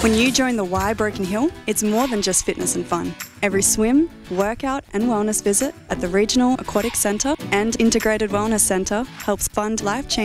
When you join the Y Broken Hill, it's more than just fitness and fun. Every swim, workout and wellness visit at the Regional Aquatic Centre and Integrated Wellness Centre helps fund life-changing